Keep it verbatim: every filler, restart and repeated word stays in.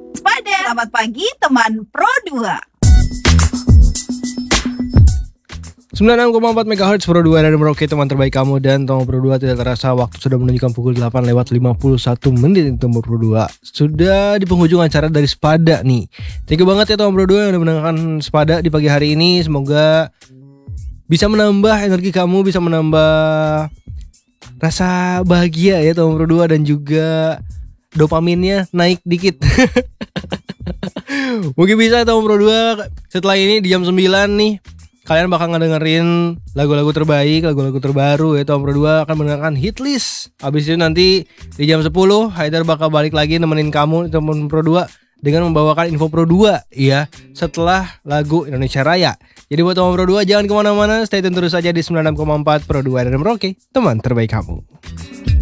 Pada selamat pagi teman Pro dua. sembilan puluh enam koma empat megahertz Pro dua dan Merauke, teman terbaik kamu. Dan teman Pro dua, tidak terasa waktu sudah menunjukkan pukul delapan lewat lima puluh satu menit. Teman Pro dua sudah di penghujung acara dari Sepada nih. Thank you banget ya teman Pro dua yang udah mendengarkan Sepada di pagi hari ini. Semoga bisa menambah energi kamu, bisa menambah rasa bahagia ya teman Pro dua, dan juga dopaminnya naik dikit. Mungkin bisa teman Pro dua setelah ini di jam sembilan nih kalian bakal ngedengerin lagu-lagu terbaik, lagu-lagu terbaru ya. Tom Pro dua akan mendengarkan hit list. Habis itu nanti di jam sepuluh Haidar bakal balik lagi nemenin kamu teman Pro dua dengan membawakan info Pro dua ya, setelah lagu Indonesia Raya. Jadi buat teman Pro dua jangan kemana-mana, stay tune terus saja di sembilan puluh enam koma empat Pro dua dan Merauke, teman terbaik kamu.